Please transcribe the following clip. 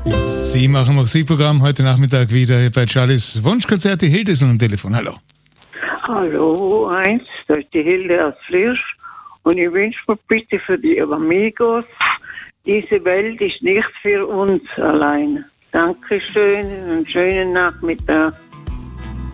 Sie machen Musikprogramm heute Nachmittag wieder bei Charlies Wunschkonzert. Die Hilde ist am Telefon. Hallo. Hallo, da ist die Hilde aus Flirsch. Und ich wünsche mir bitte für die Amigos, diese Welt ist nicht für uns allein. Dankeschön, einen schönen Nachmittag.